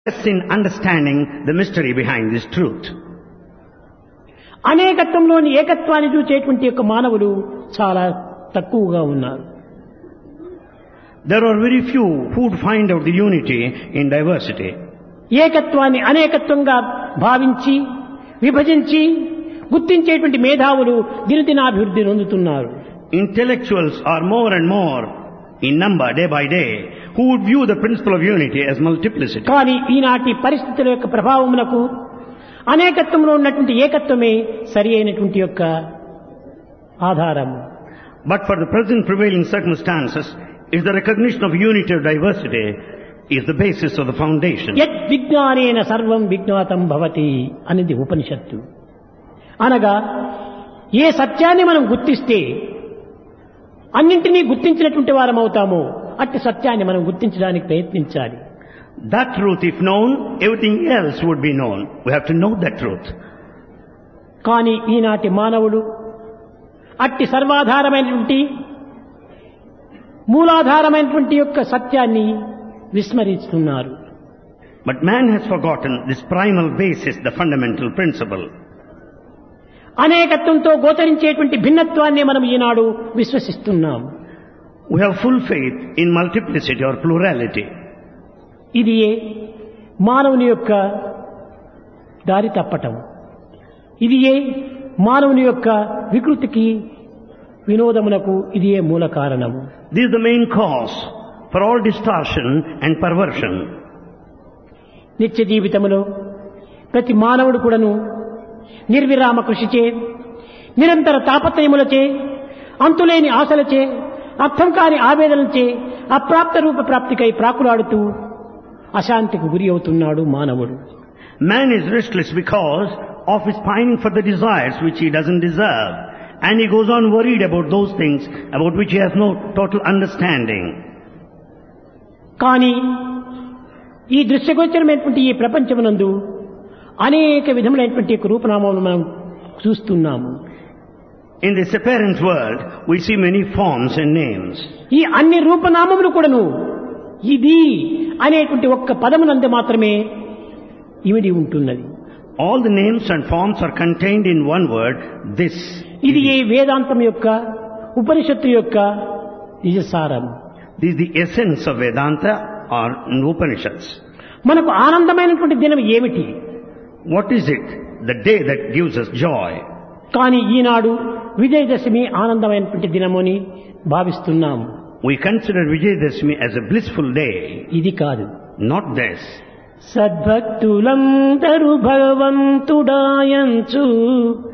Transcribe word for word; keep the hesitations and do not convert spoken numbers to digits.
in understanding the mystery behind this truth. అనేకత్వంలోని ఏకత్వాన్ని చూచేటువంటి యొక్క మానవులు చాలా తక్కువగా ఉన్నారు. There are very few who would find out the unity in diversity. ఏకత్వాన్ని అనేకత్వంగా భావించి విభజించి గుర్తించేటువంటి మేధావులు దినదినాభివృద్ధి పొందుతున్నారు. Intellectuals are more and more in number day by day who would view the principle of unity as multiplicity. కానీ ఈనాటి పరిస్థితుల యొక్క ప్రభావమునకు అనేకత్వంలో ఉన్నటువంటి ఏకత్వమే సరి అయినటువంటి యొక్క ఆధారం. But for the present prevailing circumstances, is the recognition of unity or diversity is the basis of the foundation. యద్ విజ్ఞానేన సర్వం విజ్ఞాతం భవతి అనేది ఉపనిషత్తు. అనగా ఏ సత్యాన్ని మనం గుర్తిస్తే అన్నింటినీ గుర్తించినటువంటి వారం అవుతామో అట్టి సత్యాన్ని మనం గుర్తించడానికి ప్రయత్నించాలి. That truth, if known, everything else would be known. We have to know that truth. కానీ ఈనాటి మానవుడు అట్టి సర్వాధారమైనటువంటి మూలాధారమైనటువంటి యొక్క సత్యాన్ని విస్మరిస్తున్నారు. But man has forgotten this primal basis, the fundamental principle. అనేకత్వంతో గోచరించేటువంటి భిన్నత్వాన్ని మనం ఈనాడు విశ్వసిస్తున్నాం. We have full faith in multiplicity or plurality. ఇది మానవుని యొక్క దారి తప్పటం. ఇది మానవుని యొక్క వికృతికి వినోదమునకు ఇది మూల కారణము. This is the main cause for all distortion and perversion. నిత్య జీవితములో ప్రతి మానవుడు కూడాను నిర్విరామ కృషిచే నిరంతర తాపత్రయములచే అంతులేని ఆశలచే అర్థం కాని ఆవేదనలచే అప్రాప్త రూప ప్రాప్తికై ప్రాకులాడుతూ అశాంతికి గురి అవుతున్నాడు మానవుడు. Man is restless because of his pining for the desires which he doesn't deserve, and he goes on worried about those things about which he has no total understanding. కానీ ఈ దృశ్యగోచరమైనటువంటి ఈ ప్రపంచమునందు అనేక విధములైనటువంటి రూపనామాలను మనం చూస్తున్నాము. In this apparent world, we see many forms and names. ఈ అన్ని రూపనామములు కూడాను ఇది అనేటువంటి ఒక్క పదమునందు మాత్రమే ఇమిడి ఉంటున్నది. All the names and forms are contained in one word, this. ఇది ఈ వేదాంతం యొక్క ఉపనిషత్తు యొక్క నిజసారం. This is the essence of Vedanta or Upanishads. మనకు ఆనందమైనటువంటి దినం ఏమిటి? What is it? The day that gives us joy. కానీ ఈనాడు విజయదశమి ఆనందమైనటువంటి దినమని భావిస్తున్నాము. We consider Vijayadashmi as a blissful day. ఇది కాదు. Not this. సద్భక్తులందరూ భగవంతుడాయంచు